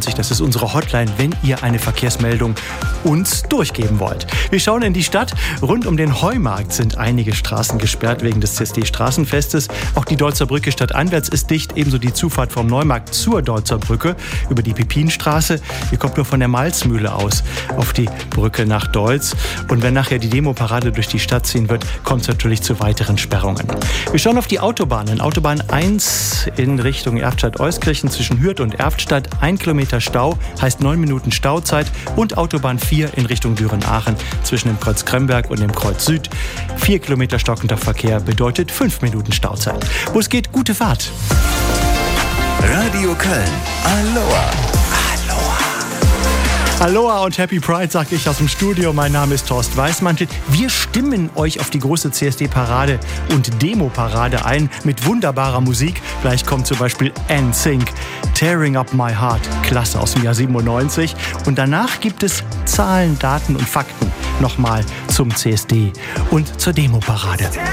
92. Das ist unsere Hotline, wenn ihr eine Verkehrsmeldung uns durchgeben wollt. Wir schauen in die Stadt. Rund um den Heumarkt sind einige Straßen gesperrt wegen des CSD-Straßenfestes. Auch die Deutzer Brücke stadtanwärts ist dicht, ebenso die Zufahrt vom Neumarkt zur Deutzer Brücke über die Pipinstraße. Ihr kommt nur von der Malzmühle aus auf die Brücke nach Deutz. Und wenn nachher die Demoparade durch die Stadt ziehen wird, kommt es natürlich zu weiteren Sperrungen. Wir schauen auf die Autobahnen. Autobahn 1 in Richtung Erftstadt-Euskirchen zwischen Hürth und Erftstadt. 1 Kilometer Stau heißt 9 Minuten Stauzeit. Und Autobahn 4 in Richtung Düren-Aachen zwischen dem Kreuz Kremberg und dem Kreuz Süd. 4 Kilometer stockender Verkehr bedeutet 5 Minuten Stauzeit. Wo es geht, gute Fahrt. Radio Köln. Aloha. Aloha und Happy Pride, sag ich aus dem Studio. Mein Name ist Thorsten Weißmantel. Wir stimmen euch auf die große CSD-Parade und Demo-Parade ein mit wunderbarer Musik. Gleich kommt zum Beispiel NSYNC, Tearing Up My Heart, klasse aus dem Jahr 97. Und danach gibt es Zahlen, Daten und Fakten nochmal zum CSD und zur Demo-Parade.